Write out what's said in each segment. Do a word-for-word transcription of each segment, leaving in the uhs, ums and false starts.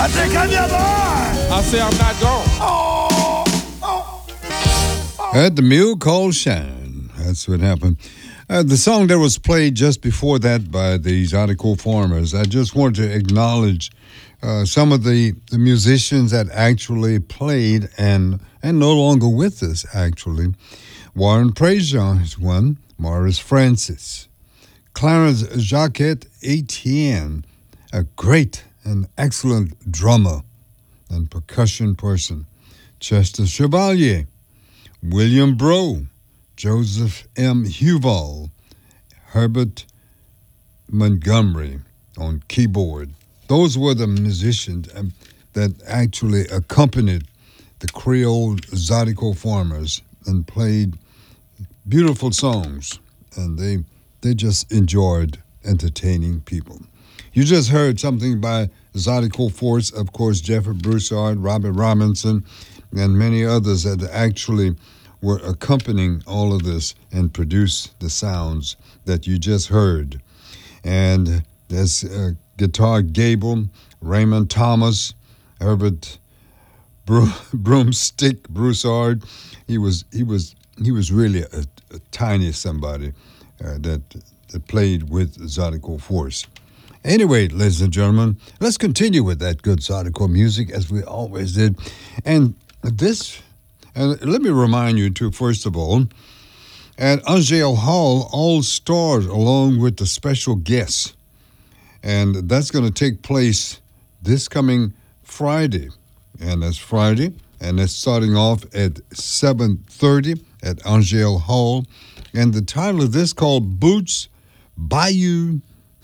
said, come here, boy. I say I'm not gone. Oh, oh, oh. At the mule called Shine. That's what happened. Uh, the song that was played just before that by the Zydeco Farmers, I just want to acknowledge uh, some of the, the musicians that actually played and and no longer with us, actually. Warren Prejean is one, Morris Francis, Clarence Jacquet Etienne, a great and excellent drummer and percussion person, Chester Chevalier, William Brough, Joseph M. Huval, Herbert Montgomery on keyboard. Those were the musicians um, that actually accompanied the Creole Zydeco Farmers and played beautiful songs, and they they just enjoyed entertaining people. You just heard something by Zydeco Force, of course, Jeffrey Broussard, Robert Robinson, and many others that actually were accompanying all of this and produced the sounds that you just heard. And there's uh, Guitar Gable, Raymond Thomas, Herbert Bro- Broomstick Broussard. He was he was he was really a, a tiny somebody uh, that that played with Zydeco Force. Anyway, ladies and gentlemen, let's continue with that good Zydeco music as we always did. And this. And let me remind you, too, first of all, at Angel Hall, all stars along with the special guests. And that's going to take place this coming Friday. And that's Friday. And it's starting off at seven thirty at Angel Hall. And the title of this called Boots, Bayou,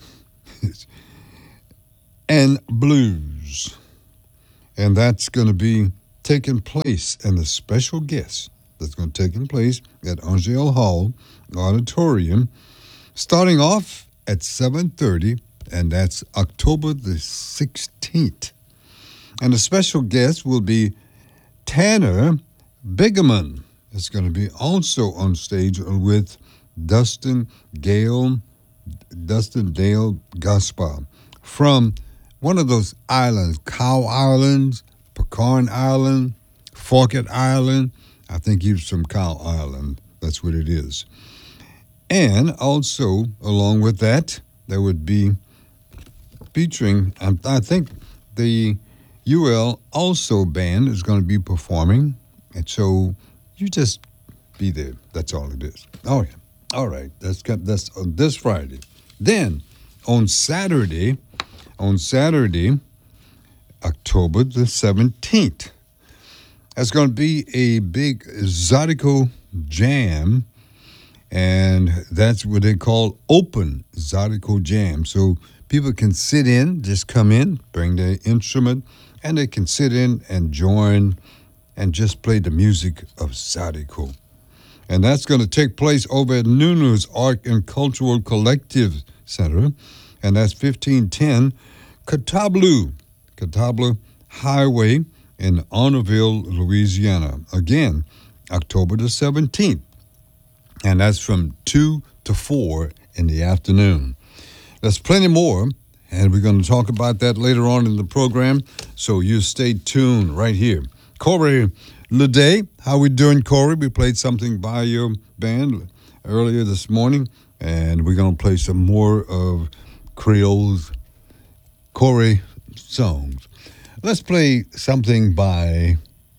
and Blues. And that's going to be taking place, and the special guest that's going to take place at Angel Hall Auditorium, starting off at seven thirty, and that's October the sixteenth. And the special guest will be Tanner Bigeman. It's going to be also on stage with Dustin Gale, Dustin Dale Gaspar from one of those islands, Cow Islands, Pecan Island, Forked Island. I think he's from Cow Island. That's what it is. And also, along with that, there would be featuring, I think the U L Also band is going to be performing. And so you just be there. That's all it is. Oh, yeah. All right. That's, that's on this Friday. Then, on Saturday, on Saturday, October the seventeenth. That's going to be a big Zydeco jam, and that's what they call open Zydeco jam. So people can sit in, just come in, bring their instrument, and they can sit in and join and just play the music of Zydeco. And that's going to take place over at Nunu's Art and Cultural Collective Center, and that's fifteen ten Catawba Catawba Highway in Honorville, Louisiana. Again, October the seventeenth. And that's from two to four in the afternoon. There's plenty more, and we're going to talk about that later on in the program, so you stay tuned right here. Corey Leday, how we doing, Corey? We played something by your band earlier this morning, and we're going to play some more of Creole's Corey songs. Let's play something by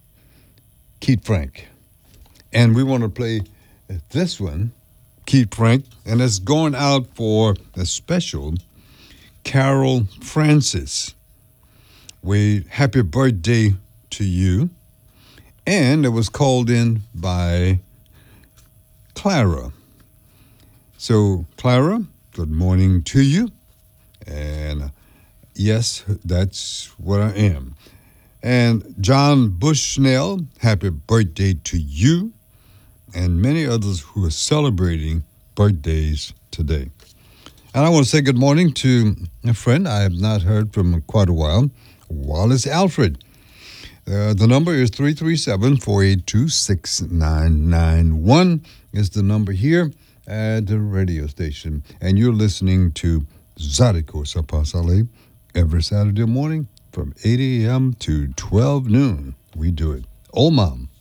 Keith Frank. And we want to play this one, Keith Frank, and it's going out for a special Carol Francis. We happy birthday to you. And it was called in by Clara. So, Clara, good morning to you. And yes, that's what I am. And John Bushnell, happy birthday to you. And many others who are celebrating birthdays today. And I want to say good morning to a friend I have not heard from in quite a while, Wallace Alfred. Uh, the number is three three seven, four eight two, six nine nine one is the number here at the radio station. And you're listening to Zydeco Sapasale every Saturday morning from eight a.m. to twelve noon. We do it. Old Mom